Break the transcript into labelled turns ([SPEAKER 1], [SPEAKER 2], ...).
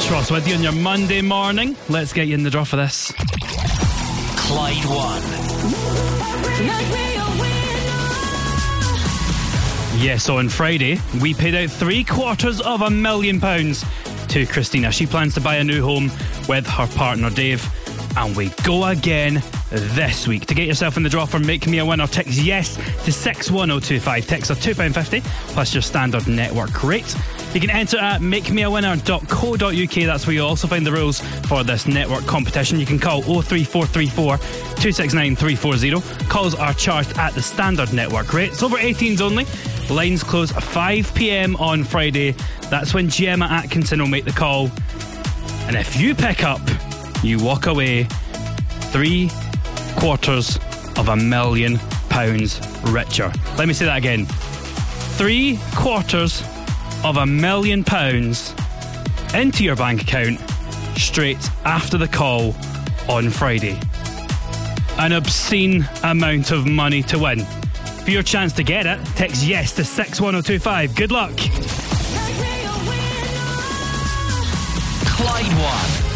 [SPEAKER 1] Ross with you on your Monday morning. Let's get you in the draw for this.
[SPEAKER 2] Clyde One.
[SPEAKER 1] Yes, so on Friday, we paid out £750,000 to Christina. She plans to buy a new home with her partner Dave. And we go again this week. To get yourself in the draw for Make Me a Winner, text yes to 61025. Text are £2.50 plus your standard network rate. You can enter at makemeawinner.co.uk. That's where you'll also find the rules for this network competition. You can call 03434 269 340. Calls are charged at the standard network rate. It's over 18s only. Lines close at 5 p.m. on Friday. That's when Gemma Atkinson will make the call. And if you pick up, you walk away £750,000 richer. Let me say that again. £750,000 into your bank account straight after the call on Friday. An obscene amount of money to win. For your chance to get it, text yes to 61025. Good luck.
[SPEAKER 2] Clyde One.